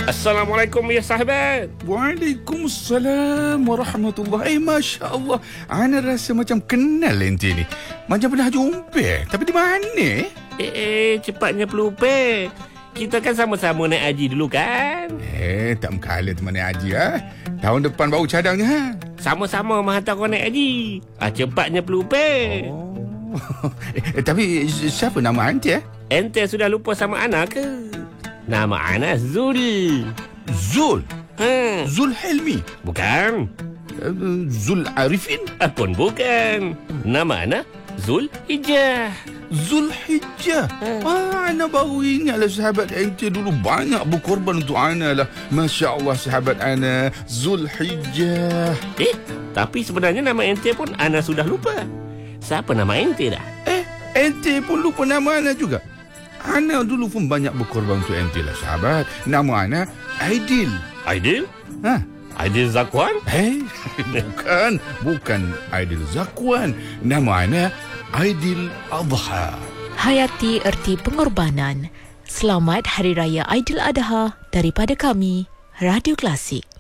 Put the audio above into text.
Assalamualaikum ya sahabat. Waalaikumsalam warahmatullahi. Masya Allah, ana rasa macam kenal ente ni. Macam pernah jumpa. Tapi di mana? Cepatnya pelupa. Kita kan sama-sama naik haji dulu kan? Tak mengkala teman naik haji Tahun depan baru cadangnya Sama-sama menghantar kau naik haji. Cepatnya pelupa. Tapi siapa nama ente? Ente sudah lupa sama Ana ke? Nama Ana Zul. Zul? Zul Helmi? Bukan. Zul Arifin? Pun bukan. Nama Ana Zul Hijjah. Zul Hijjah. Ana baru ingatlah sahabat ente dulu banyak berkorban untuk Ana lah. Masya Allah sahabat Ana Zul Hijjah. Tapi sebenarnya nama ente pun Ana sudah lupa. Siapa nama ente dah? Ente pun lupa nama Ana juga. Ana dulu pun banyak berkorban untuk ente lah sahabat. Nama Ana Aidil. Aidil? Aidil Zakwan? Bukan Aidil Zakwan. Nama Ana Aidil Adha. Hayati erti pengorbanan. Selamat Hari Raya Aidil Adha daripada kami, Radio Klasik.